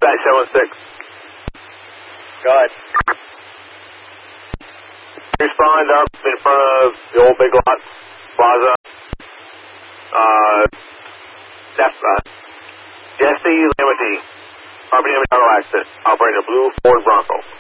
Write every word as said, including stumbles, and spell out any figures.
Dispatch seven six. Go ahead. Respond up in front of the old Big Lots Plaza. Uh, that's uh, Jesse Lamity. Property damage auto accident. Operating a blue Ford Bronco.